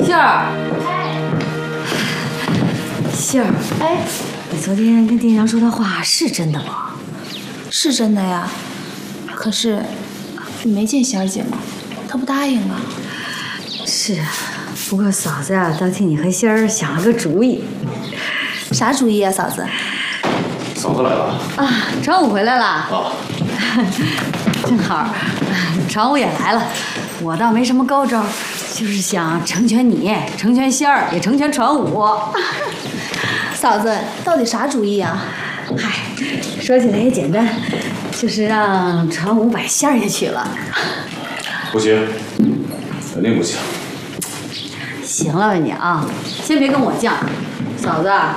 杏儿，杏儿， 哎， 你昨天跟店长说的话是真的吗？ 是真的呀。可是你没见仙儿姐吗？她不答应啊。 是啊，不过嫂子呀，倒替你和仙儿想了个主意。 啥主意啊，嫂子？ 嫂子来了啊，常武回来了。 啊！ 正好，常武也来了。我倒没什么高招，就是想成全你，成全仙儿，也成全常武。 嫂子，到底啥主意啊？ 嗨，说起来也简单，就是让常武把仙儿也娶了。 不行，肯定不行。 行了吧你啊，先别跟我犟，嫂子，